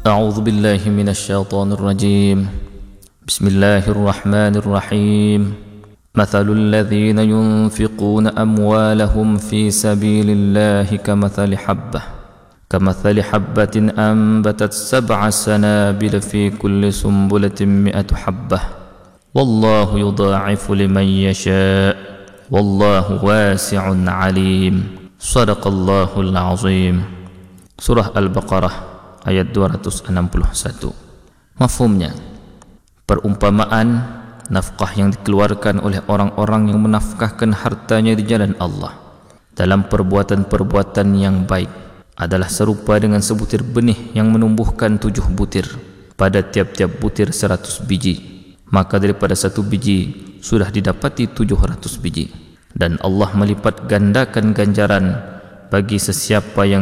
أعوذ بالله من الشيطان الرجيم. بسم الله الرحمن الرحيم. مثل الذين ينفقون أموالهم في سبيل الله كمثل حبة أنبتت 7 سنابل في كل سنبلة 100 حبة والله يضاعف لمن يشاء والله واسع عليم. صدق الله العظيم. Surah Al-Baqarah ayat 261. Mafhumnya, perumpamaan nafkah yang dikeluarkan oleh orang-orang yang menafkahkan hartanya di jalan Allah dalam perbuatan-perbuatan yang baik adalah serupa dengan sebutir benih yang menumbuhkan 7 butir, pada tiap-tiap butir 100 biji. Maka daripada 1 biji sudah didapati 700 biji. Dan Allah melipat gandakan ganjaran bagi sesiapa yang